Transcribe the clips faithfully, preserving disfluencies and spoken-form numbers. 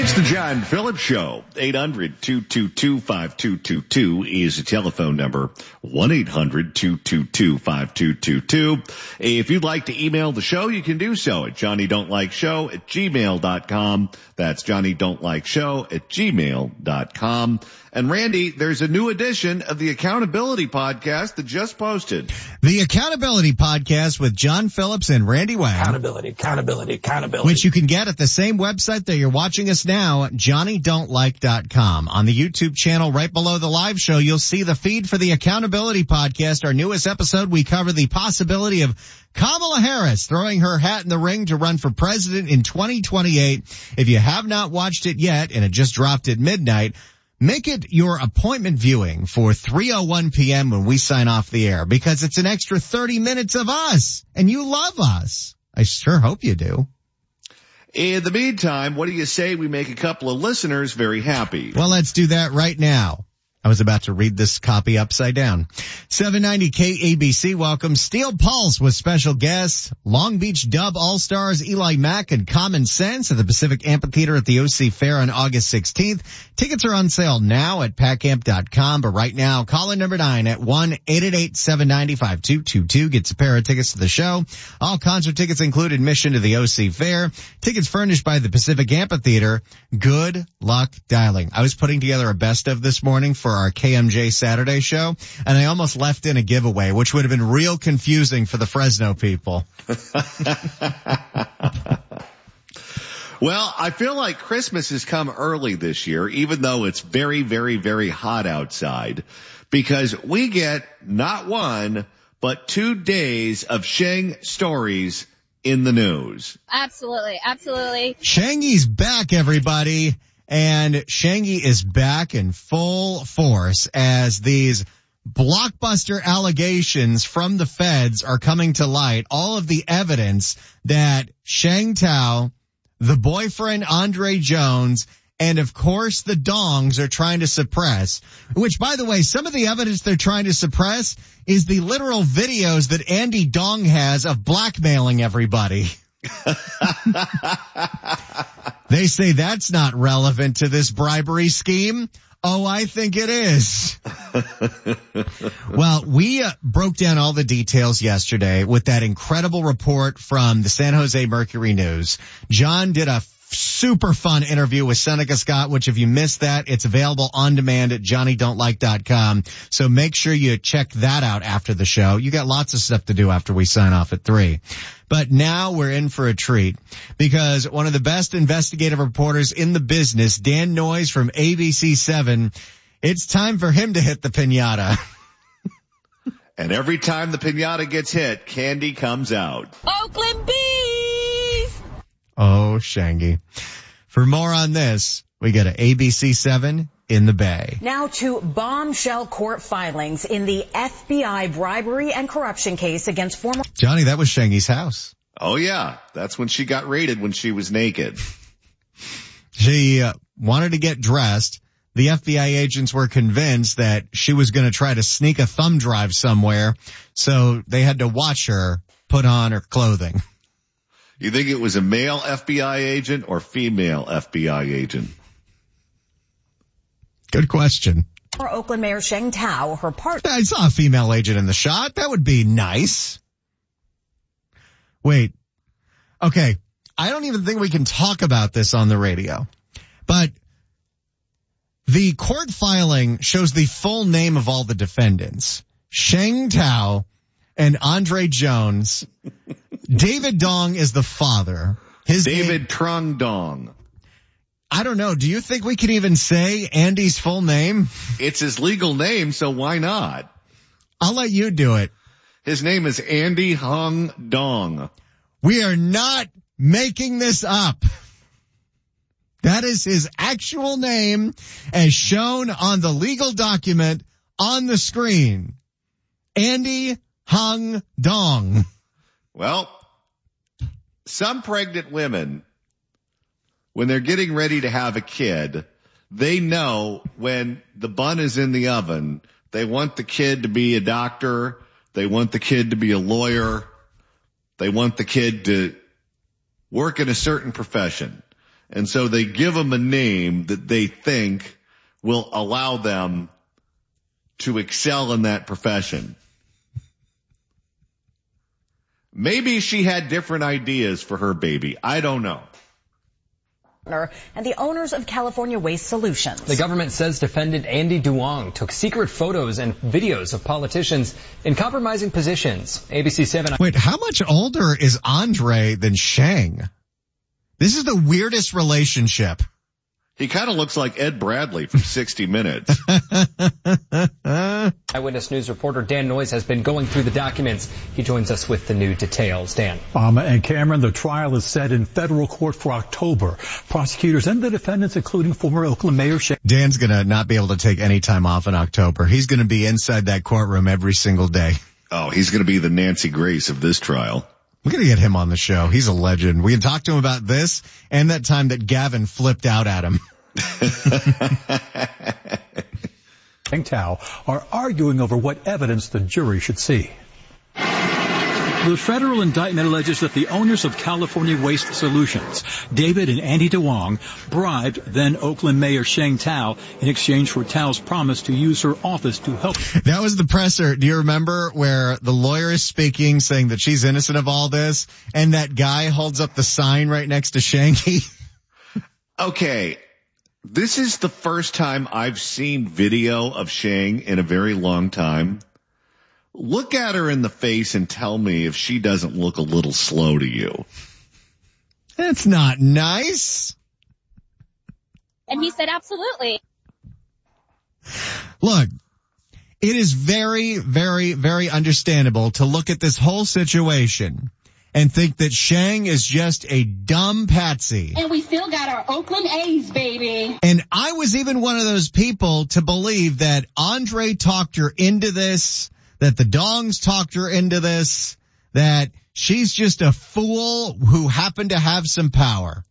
It's the John Phillips Show. eight hundred, two two two, five two two two is the telephone number. one eight hundred, two two two, five two two two. If you'd like to email the show, you can do so at johnny don't like show at gmail dot com. That's johnny don't like show at gmail dot com. And Randy, there's a new edition of the Accountability Podcast that just posted. The Accountability Podcast with John Phillips and Randy Wang. Accountability, accountability, accountability. Which you can get at the same website that you're watching us now, johnny don't like dot com. On the YouTube channel right below the live show, you'll see the feed for the Accountability Podcast. Our newest episode, we cover the possibility of Kamala Harris throwing her hat in the ring to run for president in twenty twenty-eight. If you have not watched it yet, and it just dropped at midnight, make it your appointment viewing for three oh one p.m. when we sign off the air, because it's an extra thirty minutes of us, and you love us. I sure hope you do. In the meantime, what do you say we make a couple of listeners very happy? Well, let's do that right now. I was about to read this copy upside down. seven ninety K A B C welcomes Steel Pulse with special guests, Long Beach Dub All-Stars Eli Mack and Common Sense at the Pacific Amphitheater at the O C Fair on August sixteenth. Tickets are on sale now at pack amp dot com, but right now, call in number nine at one eight eight eight, seven nine zero, five two two two. Gets a pair of tickets to the show. All concert tickets include admission to the O C Fair. Tickets furnished by the Pacific Amphitheater. Good luck dialing. I was putting together a best of this morning for our K M J Saturday show, and I almost left in a giveaway, which would have been real confusing for the Fresno people. Well, I feel like Christmas has come early this year, even though it's very, very, very hot outside, because we get not one, but two days of Sheng stories in the news. Absolutely, absolutely. Shangy's back, everybody. And Shangy is back in full force as these blockbuster allegations from the feds are coming to light. All of the evidence that Sheng Tao, the boyfriend Andre Jones, and of course the Dongs are trying to suppress, which, by the way, some of the evidence they're trying to suppress is the literal videos that Andy Dong has of blackmailing everybody. They say that's not relevant to this bribery scheme. Oh, I think it is. Well, we uh, broke down all the details yesterday with that incredible report from the San Jose Mercury News. John did a super fun interview with Seneca Scott, which if you missed that, it's available on demand at johnny don't like dot com. So make sure you check that out after the show. You got lots of stuff to do after we sign off at three. But now we're in for a treat because one of the best investigative reporters in the business, Dan Noyes from A B C seven, it's time for him to hit the piñata. And every time the piñata gets hit, candy comes out. Oakland Bees! Oh, Shangy. For more on this, we go to A B C seven in the Bay. Now to bombshell court filings in the F B I bribery and corruption case against former... Johnny, that was Shangy's house. Oh, yeah. That's when she got raided, when she was naked. She uh, wanted to get dressed. The F B I agents were convinced that she was going to try to sneak a thumb drive somewhere, so they had to watch her put on her clothing. You think it was a male F B I agent or female F B I agent? Good question. For Oakland Mayor Sheng Tao, her partner... I saw a female agent in the shot. That would be nice. Wait. Okay. I don't even think we can talk about this on the radio. But the court filing shows the full name of all the defendants. Sheng Tao and Andre Jones. David Dong is the father. His David name, Trung Dong. I don't know. Do you think we can even say Andy's full name? It's his legal name, so why not? I'll let you do it. His name is Andy Hung Dong. We are not making this up. That is his actual name as shown on the legal document on the screen. Andy Hung Dong. Well, some pregnant women, when they're getting ready to have a kid, they know when the bun is in the oven, they want the kid to be a doctor, they want the kid to be a lawyer, they want the kid to work in a certain profession. And so they give them a name that they think will allow them to excel in that profession. Maybe she had different ideas for her baby. I don't know. And the owners of California Waste Solutions. The government says defendant Andy Duong took secret photos and videos of politicians in compromising positions. A B C seven. Wait, how much older is Andre than Shang? This is the weirdest relationship. He kind of looks like Ed Bradley from sixty minutes. Eyewitness News reporter Dan Noyes has been going through the documents. He joins us with the new details. Dan. Obama and Cameron, the trial is set in federal court for October. Prosecutors and the defendants, including former Oakland Mayor Shane. Dan's going to not be able to take any time off in October. He's going to be inside that courtroom every single day. Oh, he's going to be the Nancy Grace of this trial. We're going to get him on the show. He's a legend. We can talk to him about this and that time that Gavin flipped out at him. Sheng Tao are arguing over what evidence the jury should see. The federal indictment alleges that the owners of California Waste Solutions, David and Andy Duong, bribed then Oakland Mayor Sheng Tao in exchange for Tao's promise to use her office to help. That was the presser. Do you remember where the lawyer is speaking, saying that she's innocent of all this, and that guy holds up the sign right next to Shanky? Okay. This is the first time I've seen video of Shang in a very long time. Look at her in the face and tell me if she doesn't look a little slow to you. That's not nice. And he said, absolutely. Look, it is very, very, very understandable to look at this whole situation and think that Shang is just a dumb patsy. And we still got our Oakland A's, baby. And I was even one of those people to believe that Andre talked her into this, that the Dongs talked her into this, that she's just a fool who happened to have some power.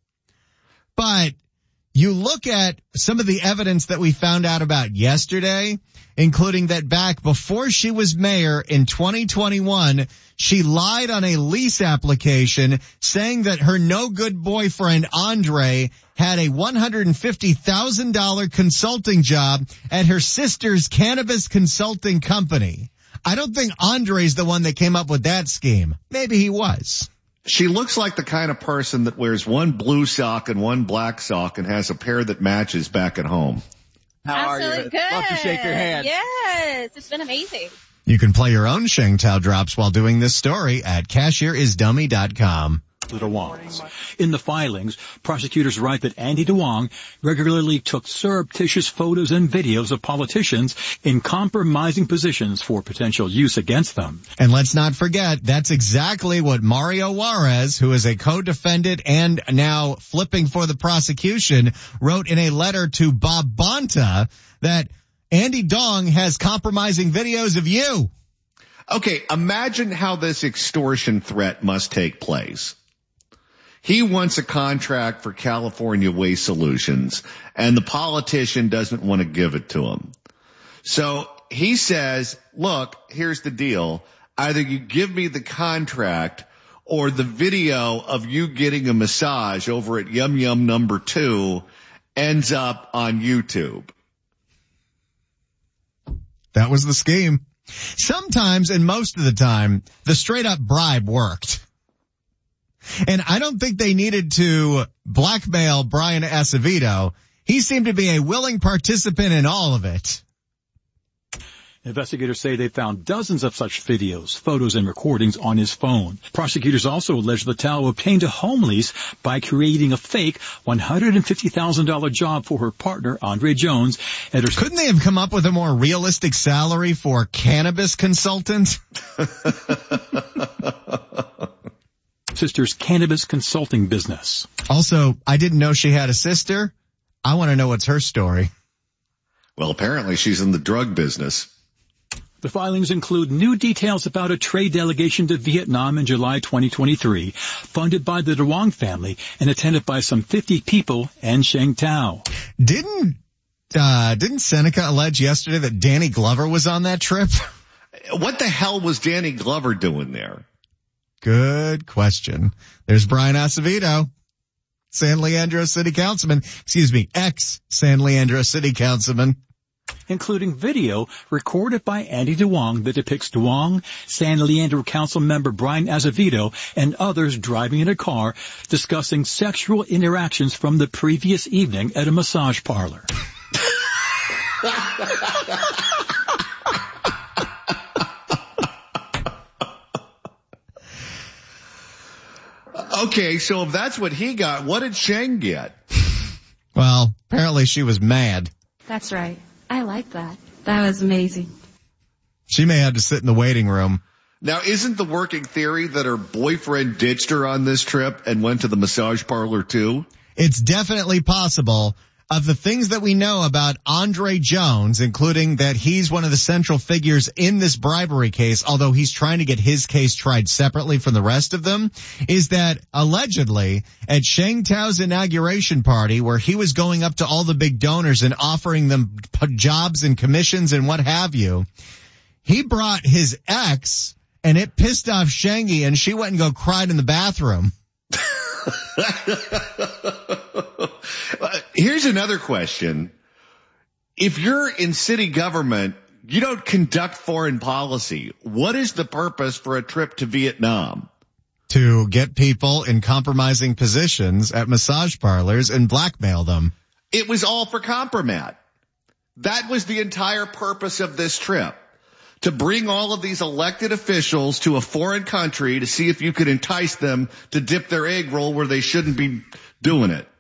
But you look at some of the evidence that we found out about yesterday, including that back before she was mayor in twenty twenty-one, she lied on a lease application saying that her no-good boyfriend, Andre, had a one hundred fifty thousand dollars consulting job at her sister's cannabis consulting company. I don't think Andre's the one that came up with that scheme. Maybe he was. She looks like the kind of person that wears one blue sock and one black sock and has a pair that matches back at home. How Absolutely are you? good. Love to shake your hand. Yes, it's been amazing. You can play your own Sheng Tao drops while doing this story at cashier is dummy dot com. The Duongs. In the filings, prosecutors write that Andy Duong regularly took surreptitious photos and videos of politicians in compromising positions for potential use against them. And let's not forget, that's exactly what Mario Juarez, who is a co-defendant and now flipping for the prosecution, wrote in a letter to Bob Bonta, that Andy Duong has compromising videos of you. Okay, imagine how this extortion threat must take place. He wants a contract for California Waste Solutions, and the politician doesn't want to give it to him. So he says, look, here's the deal. Either you give me the contract or the video of you getting a massage over at Yum Yum number two ends up on YouTube. That was the scheme. Sometimes, and most of the time, the straight up bribe worked. And I don't think they needed to blackmail Brian Acevedo. He seemed to be a willing participant in all of it. Investigators say they found dozens of such videos, photos, and recordings on his phone. Prosecutors also allege that Tao obtained a home lease by creating a fake one hundred fifty thousand dollars job for her partner, Andre Jones. At her Couldn't they have come up with a more realistic salary for cannabis consultant? sister's cannabis consulting business. Also, I didn't know she had a sister. I want to know what's her story. Well, apparently she's in the drug business. The filings include new details about a trade delegation to Vietnam in July twenty twenty-three, funded by the Duong family and attended by some fifty people and Sheng Tao. Didn't, uh, didn't Seneca allege yesterday that Danny Glover was on that trip? What the hell was Danny Glover doing there? Good question. There's Brian Acevedo. San Leandro City Councilman, excuse me, ex-San Leandro City Councilman. Including video recorded by Andy Duong that depicts Duong, San Leandro Council member Brian Azevedo, and others driving in a car discussing sexual interactions from the previous evening at a massage parlor. Okay, so if that's what he got, what did Sheng get? Well, apparently she was mad. That's right. I like that. That was amazing. She may have to sit in the waiting room. Now, isn't the working theory that her boyfriend ditched her on this trip and went to the massage parlor too? It's definitely possible. Of the things that we know about Andre Jones, including that he's one of the central figures in this bribery case, although he's trying to get his case tried separately from the rest of them, is that allegedly at Sheng Tao's inauguration party, where he was going up to all the big donors and offering them p- jobs and commissions and what have you, he brought his ex and it pissed off Shengi and she went and go cried in the bathroom. Here's another question. If you're in city government, you don't conduct foreign policy. What is the purpose for a trip to Vietnam? To get people in compromising positions at massage parlors and blackmail them. It was all for compromat. That was the entire purpose of this trip. To bring all of these elected officials to a foreign country to see if you could entice them to dip their egg roll where they shouldn't be doing it.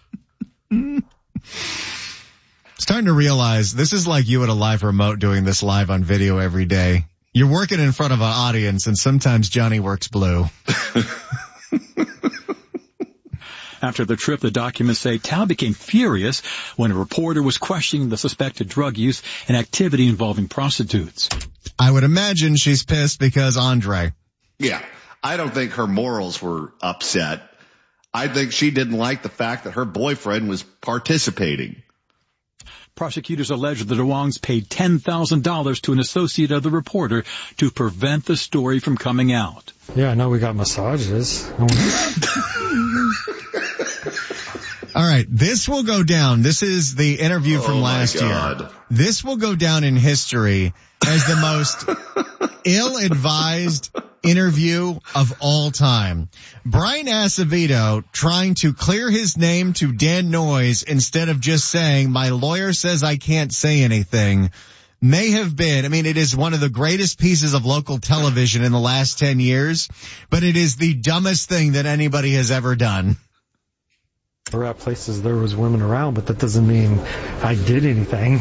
Starting to realize this is like you at a live remote doing this live on video every day. You're working in front of an audience and sometimes Johnny works blue. After the trip, the documents say Tao became furious when a reporter was questioning the suspected drug use and activity involving prostitutes. I would imagine she's pissed because Andre. Yeah, I don't think her morals were upset. I think she didn't like the fact that her boyfriend was participating. Prosecutors allege that the Duongs paid ten thousand dollars to an associate of the reporter to prevent the story from coming out. Yeah, I know we got massages. All right, this will go down. This is the interview from oh last year. This will go down in history as the most ill-advised interview of all time. Brian Acevedo trying to clear his name to Dan Noyes instead of just saying, my lawyer says I can't say anything, may have been, I mean, it is one of the greatest pieces of local television in the last ten years, but it is the dumbest thing that anybody has ever done. We're at places there was women around, but that doesn't mean I did anything.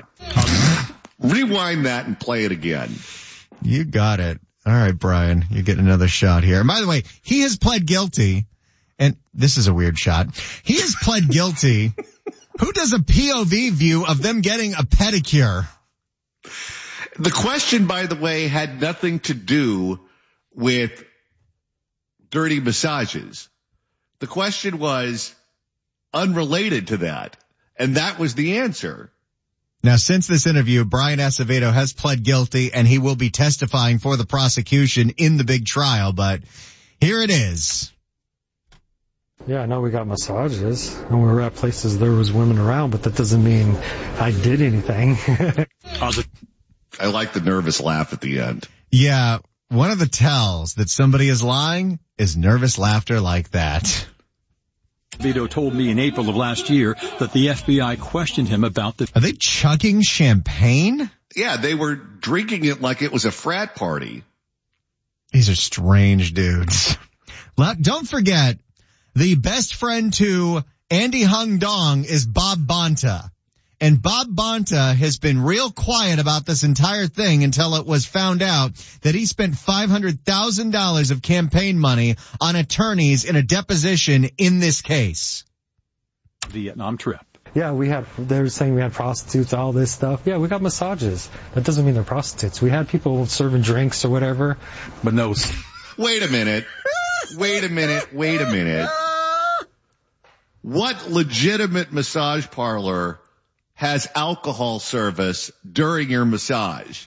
Rewind that and play it again. You got it. All right, Brian, you get another shot here. And by the way, he has pled guilty, and this is a weird shot. He has pled guilty. Who does a P O V view of them getting a pedicure? The question, by the way, had nothing to do with dirty massages. The question was unrelated to that, and that was the answer. Now, since this interview, Brian Acevedo has pled guilty, and he will be testifying for the prosecution in the big trial, but here it is. Yeah, I know we got massages, and we were at places there was women around, but that doesn't mean I did anything. I like the nervous laugh at the end. Yeah, one of the tells that somebody is lying is nervous laughter like that. Vito told me in April of last year that the F B I questioned him about the... Are they chugging champagne? Yeah, they were drinking it like it was a frat party. These are strange dudes. Don't forget, the best friend to Andy Hung Dong is Bob Bonta. And Bob Bonta has been real quiet about this entire thing until it was found out that he spent five hundred thousand dollars of campaign money on attorneys in a deposition in this case. Vietnam trip. Yeah, we had, they were saying we had prostitutes, all this stuff. Yeah, we got massages. That doesn't mean they're prostitutes. We had people serving drinks or whatever. But no. Wait a minute. Wait a minute. Wait a minute. What legitimate massage parlor has alcohol service during your massage?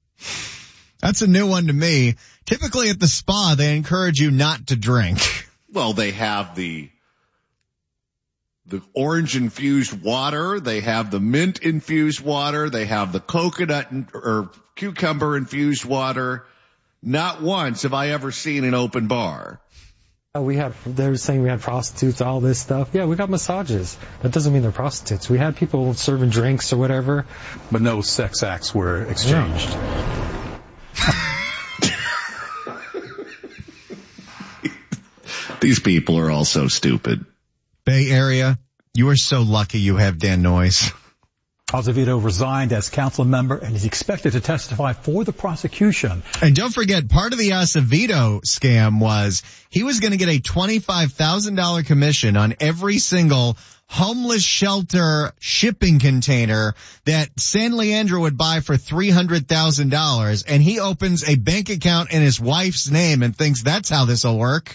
That's a new one to me. Typically at the spa, they encourage you not to drink. Well, they have the the orange infused water. They have the mint infused water. They have the coconut and, or cucumber infused water. Not once have I ever seen an open bar. Oh, we had, they were saying we had prostitutes, all this stuff. Yeah, we got massages. That doesn't mean they're prostitutes. We had people serving drinks or whatever. But no sex acts were exchanged. These people are all so stupid. Bay Area, you are so lucky you have Dan Noyes. Azevedo resigned as council member and is expected to testify for the prosecution. And don't forget, part of the Azevedo scam was he was going to get a twenty-five thousand dollars commission on every single homeless shelter shipping container that San Leandro would buy for three hundred thousand dollars. And he opens a bank account in his wife's name and thinks that's how this will work.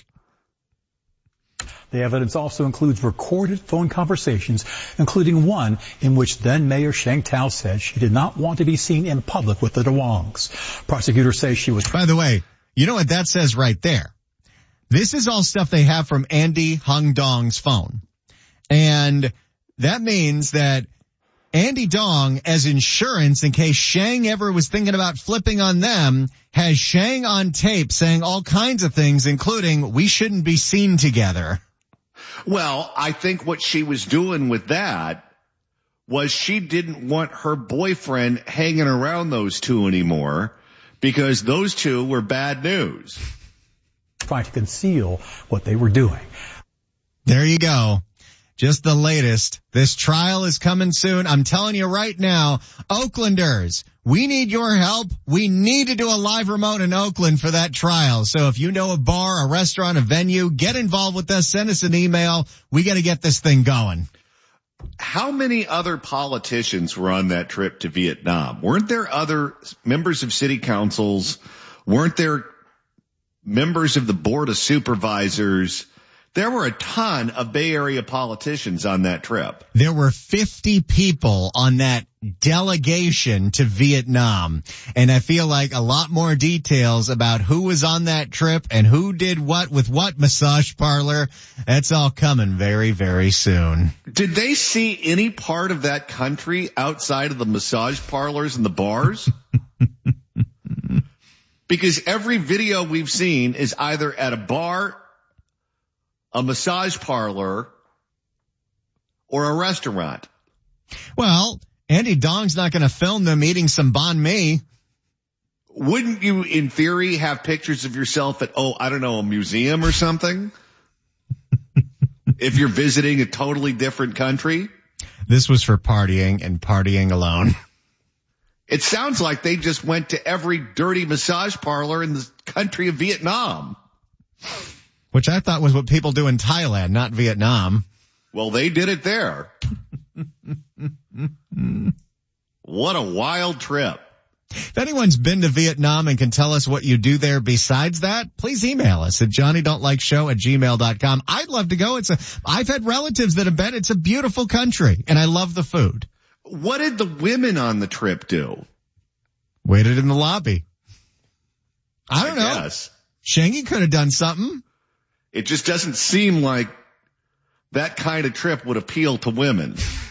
The evidence also includes recorded phone conversations, including one in which then Mayor Sheng Tao said she did not want to be seen in public with the DeWongs. Prosecutors say she was... By the way, you know what that says right there? This is all stuff they have from Andy Hung Dong's phone. And that means that Andy Dong, as insurance in case Sheng ever was thinking about flipping on them, has Sheng on tape saying all kinds of things, including, we shouldn't be seen together. Well, I think what she was doing with that was she didn't want her boyfriend hanging around those two anymore because those two were bad news. Trying to conceal what they were doing. There you go. Just the latest. This trial is coming soon. I'm telling you right now, Oaklanders, we need your help. We need to do a live remote in Oakland for that trial. So if you know a bar, a restaurant, a venue, get involved with us. Send us an email. We got to get this thing going. How many other politicians were on that trip to Vietnam? Weren't there other members of city councils? Weren't there members of the board of supervisors? There were a ton of Bay Area politicians on that trip. There were fifty people on that delegation to Vietnam. And I feel like a lot more details about who was on that trip and who did what with what massage parlor. That's all coming very, very soon. Did they see any part of that country outside of the massage parlors and the bars? Because every video we've seen is either at a bar, a massage parlor, or a restaurant. Well, Andy Dong's not going to film them eating some banh mi. Wouldn't you, in theory, have pictures of yourself at, oh, I don't know, a museum or something? If you're visiting a totally different country? This was for partying and partying alone. It sounds like they just went to every dirty massage parlor in the country of Vietnam. Which I thought was what people do in Thailand, not Vietnam. Well, they did it there. What a wild trip. If anyone's been to Vietnam and can tell us what you do there besides that, please email us at johnny don't like show at gmail dot com. I'd love to go. It's a, I've had relatives that have been. It's a beautiful country and I love the food. What did the women on the trip do? Waited in the lobby. I don't I know. Guess. Shangy could have done something. It just doesn't seem like that kind of trip would appeal to women.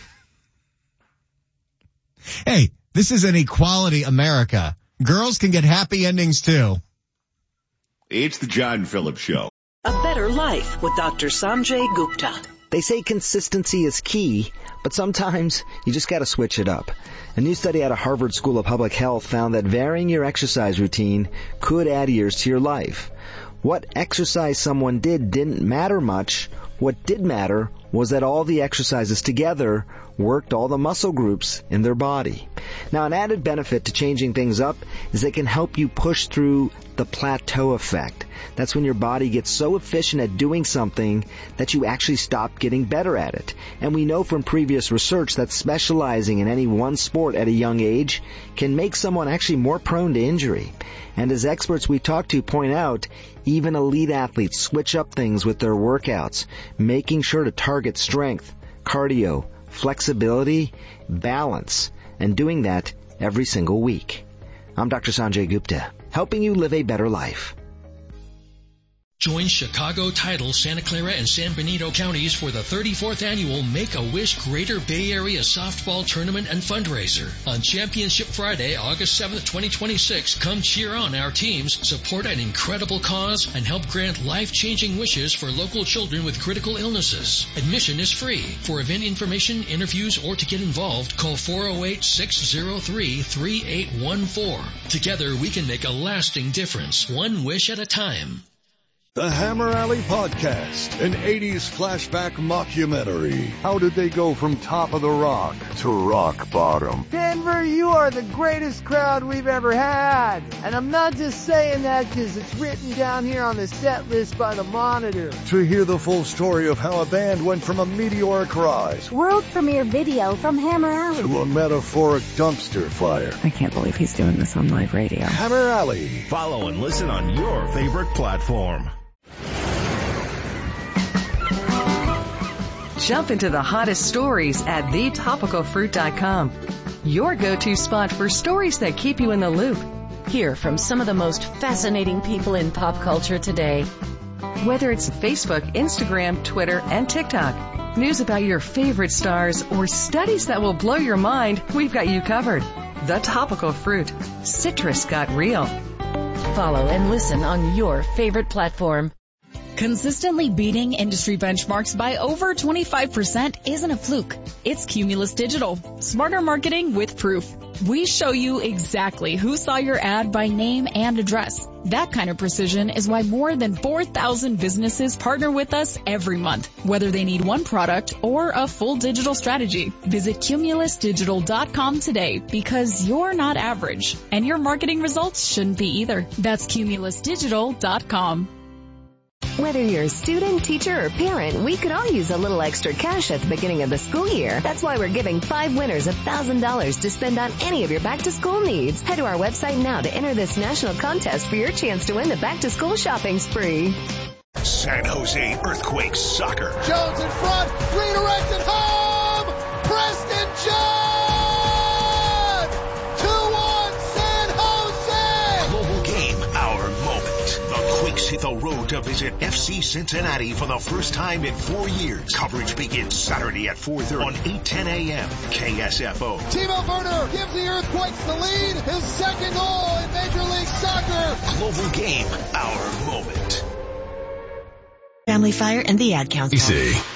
Hey, this is an equality America. Girls can get happy endings too. It's the John Phillips Show. A better life with Doctor Sanjay Gupta. They say consistency is key, but sometimes you just gotta switch it up. A new study out of Harvard School of Public Health found that varying your exercise routine could add years to your life. What exercise someone did didn't matter much. What did matter was that all the exercises together worked all the muscle groups in their body. Now, an added benefit to changing things up is they can help you push through the plateau effect. That's when your body gets so efficient at doing something that you actually stop getting better at it. And we know from previous research that specializing in any one sport at a young age can make someone actually more prone to injury. And as experts we talk to point out, even elite athletes switch up things with their workouts, making sure to target strength, cardio, flexibility, balance, and doing that every single week. I'm Doctor Sanjay Gupta, helping you live a better life. Join Chicago, Tidal, Santa Clara, and San Benito counties for the thirty-fourth annual Make-A-Wish Greater Bay Area Softball Tournament and Fundraiser. On Championship Friday, August seventh, twenty twenty-six, come cheer on our teams, support an incredible cause, and help grant life-changing wishes for local children with critical illnesses. Admission is free. For event information, interviews, or to get involved, call four oh eight, six oh three, three eight one four. Together, we can make a lasting difference, one wish at a time. The Hammer Alley Podcast, an eighties flashback mockumentary. How did they go from top of the rock to rock bottom? Denver, you are the greatest crowd we've ever had. And I'm not just saying that because it's written down here on the set list by the Monitor. To hear the full story of how a band went from a meteoric rise, world premiere video from Hammer Alley, to a metaphoric dumpster fire. I can't believe he's doing this on live radio. Hammer Alley. Follow and listen on your favorite platform. Jump into the hottest stories at the topical fruit dot com. Your go-to spot for stories that keep you in the loop. Hear from some of the most fascinating people in pop culture today. Whether it's Facebook, Instagram, Twitter, and TikTok, news about your favorite stars, or studies that will blow your mind, we've got you covered. The Topical Fruit. Citrus got real. Follow and listen on your favorite platform. Consistently beating industry benchmarks by over twenty-five percent isn't a fluke. It's Cumulus Digital. Smarter marketing with proof. We show you exactly who saw your ad by name and address. That kind of precision is why more than four thousand businesses partner with us every month, whether they need one product or a full digital strategy. Visit cumulus digital dot com today because you're not average, and your marketing results shouldn't be either. That's cumulus digital dot com. Whether you're a student, teacher, or parent, we could all use a little extra cash at the beginning of the school year. That's why we're giving five winners one thousand dollars to spend on any of your back-to-school needs. Head to our website now to enter this national contest for your chance to win the back-to-school shopping spree. San Jose Earthquakes Soccer. Jones in front, redirected home, Preston Jones! two one San Jose! Global game, our moment. The Quakes hit the road to visit F C Cincinnati for the first time in four years. Coverage begins Saturday at four thirty on eight ten a.m. K S F O. Timo Werner gives the Earthquakes the lead. His second goal in Major League Soccer. Global game, our moment. Family Fire and the Ad Council. Easy.